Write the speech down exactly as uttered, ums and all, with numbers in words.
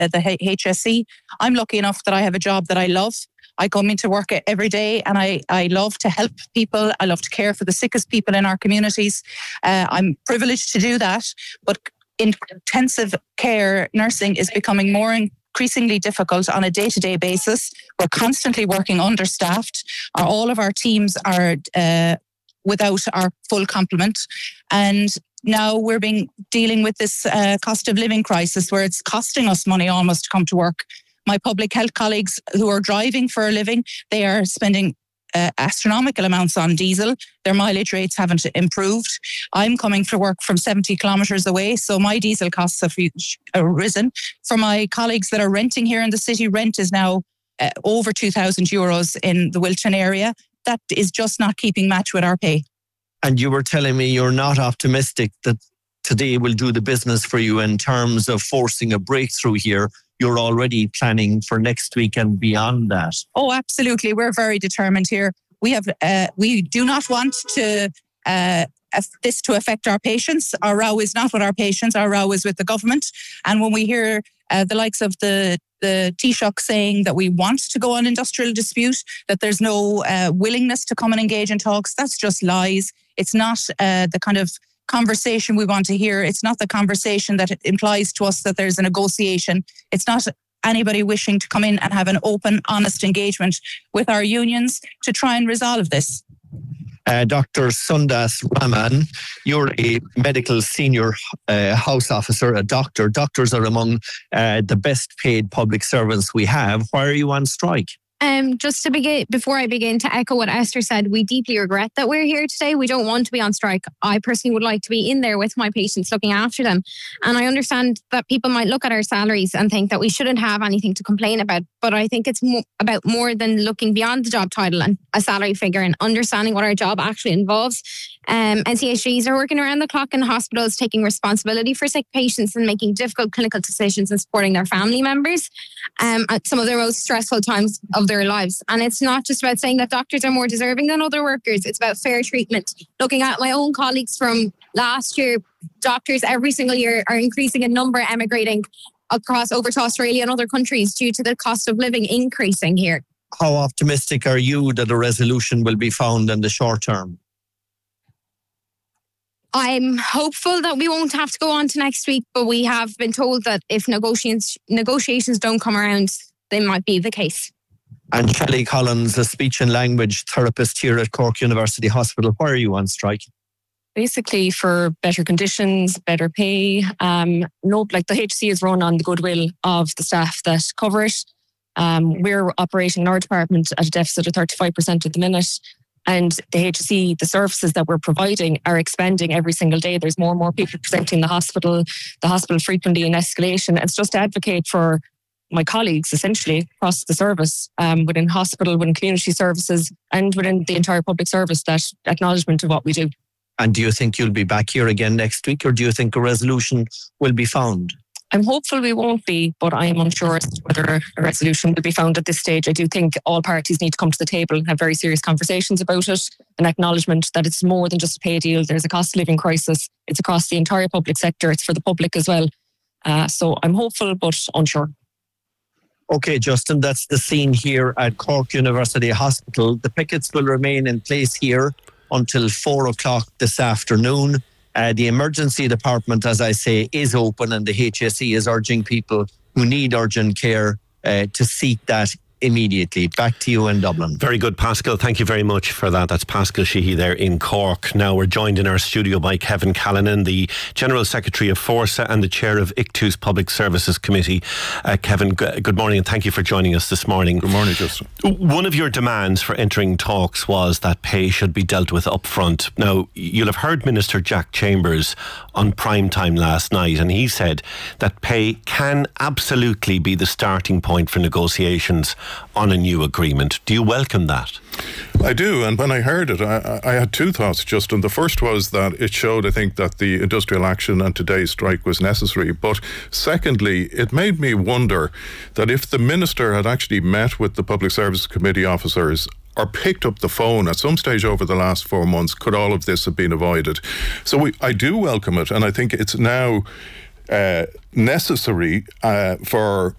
the H S E. I'm lucky enough that I have a job that I love. I come into work every day and I, I love to help people. I love to care for the sickest people in our communities. Uh, I'm privileged to do that, but intensive care nursing is becoming more increasingly difficult on a day-to-day basis. We're constantly working understaffed. Our, all of our teams are uh, without our full complement. And now we're being dealing with this uh, cost of living crisis where it's costing us money almost to come to work. My public health colleagues who are driving for a living, they are spending uh, astronomical amounts on diesel. Their mileage rates haven't improved. I'm coming for work from seventy kilometres away, so my diesel costs have risen. For my colleagues that are renting here in the city, rent is now uh, over two thousand euros in the Wilton area. That is just not keeping match with our pay. And you were telling me you're not optimistic that today will do the business for you in terms of forcing a breakthrough here. You're already planning for next week and beyond that. Oh, absolutely. We're very determined here. We have, uh, we do not want to uh, this to affect our patients. Our row is not with our patients. Our row is with the government. And when we hear uh, the likes of the the Taoiseach saying that we want to go on industrial dispute, that there's no uh, willingness to come and engage in talks, that's just lies. It's not uh, the kind of conversation we want to hear. It's not the conversation that implies to us that there's a negotiation. It's not anybody wishing to come in and have an open, honest engagement with our unions to try and resolve this. Uh, Doctor Sundas Raman, you're a medical senior uh, house officer, a doctor. Doctors are among uh, the best paid public servants we have. Why are you on strike? Um, just to begin, before I begin to echo what Esther said, we deeply regret that we're here today. We don't want to be on strike. I personally would like to be in there with my patients, looking after them. And I understand that people might look at our salaries and think that we shouldn't have anything to complain about. But I think it's mo- about more than looking beyond the job title and a salary figure and understanding what our job actually involves. Um, N C H Ds are working around the clock in hospitals, taking responsibility for sick patients and making difficult clinical decisions and supporting their family members um, at some of their most stressful times of their lives. And it's not just about saying that doctors are more deserving than other workers. It's about fair treatment. Looking at my own colleagues from last year, doctors every single year are increasing in number, emigrating across over to Australia and other countries due to the cost of living increasing here. How optimistic are you that a resolution will be found in the short term? I'm hopeful that we won't have to go on to next week, but we have been told that if negotiations negotiations don't come around, they might be the case. And Shelley Collins, a speech and language therapist here at Cork University Hospital, why are you on strike? Basically for better conditions, better pay. Um, no, like the H C is run on the goodwill of the staff that cover it. Um, we're operating in our department at a deficit of thirty-five percent at the minute. And the H S E, the services that we're providing are expanding every single day. There's more and more people presenting the hospital, the hospital frequently in escalation. It's just to advocate for my colleagues, essentially, across the service, um, within hospital, within community services, and within the entire public service, that acknowledgement of what we do. And do you think you'll be back here again next week, or do you think a resolution will be found? I'm hopeful we won't be, but I am unsure as to whether a resolution will be found at this stage. I do think all parties need to come to the table and have very serious conversations about it, an acknowledgement that it's more than just a pay deal. There's a cost of living crisis. It's across the entire public sector. It's for the public as well. Uh, so I'm hopeful, but unsure. Okay, Justin, that's the scene here at Cork University Hospital. The pickets will remain in place here until four o'clock this afternoon. Uh, the emergency department, as I say, is open, and the H S E is urging people who need urgent care uh, to seek that immediately. Back to you in Dublin. Very good, Pascal. Thank you very much for that. That's Pascal Sheehy there in Cork. Now we're joined in our studio by Kevin Callanan, the General Secretary of Forsa and the Chair of I C T U's Public Services Committee. Uh, Kevin, g- good morning and thank you for joining us this morning. Good morning, Justin. One of your demands for entering talks was that pay should be dealt with up front. Now, you'll have heard Minister Jack Chambers on prime time last night, and he said that pay can absolutely be the starting point for negotiations on a new agreement. Do you welcome that? I do, and when I heard it, I, I had two thoughts, Justin. The first was that it showed, I think, that the industrial action and today's strike was necessary. But secondly, it made me wonder that if the Minister had actually met with the Public Service Committee officers or picked up the phone at some stage over the last four months, could all of this have been avoided? So we, I do welcome it, and I think it's now uh, necessary uh, for